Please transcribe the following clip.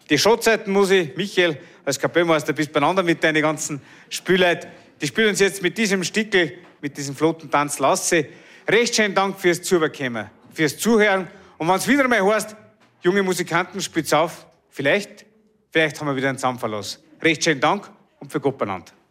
Die Schotzeiten muss ich, Michael, als Kapellmeister, bist beieinander mit deinen ganzen Spielleuten. Die spielen uns jetzt mit diesem Stickel, mit diesem Flotentanz lasse. Recht schönen Dank fürs Zubekommen, fürs Zuhören. Und wenn es wieder mal heißt, junge Musikanten, spitz auf, vielleicht haben wir wieder einen Zusammenverlass. Recht schönen Dank und für Gott beieinander.